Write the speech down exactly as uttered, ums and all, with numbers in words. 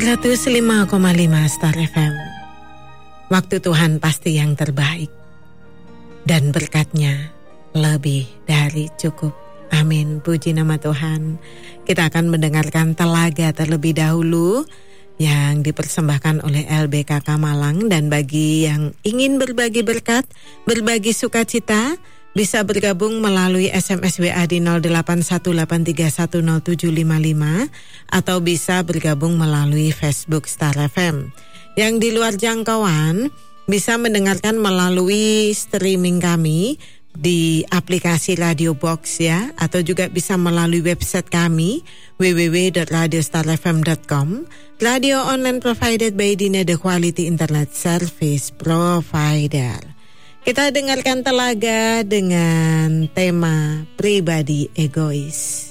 seratus lima koma lima Star F M. Waktu Tuhan pasti yang terbaik, dan berkatnya lebih dari cukup. Amin, puji nama Tuhan. Kita akan mendengarkan telaga terlebih dahulu yang dipersembahkan oleh L B K K Malang. Dan bagi yang ingin berbagi berkat, berbagi sukacita, bisa bergabung melalui S M S W A di nol delapan satu delapan tiga satu nol tujuh lima lima atau bisa bergabung melalui Facebook Star F M. Yang di luar jangkauan bisa mendengarkan melalui streaming kami di aplikasi Radio Box ya, atau juga bisa melalui website kami w w w dot radio star f m dot com. Radio online provided by Dina, the quality internet service provider. Kita dengarkan telaga dengan tema pribadi egois.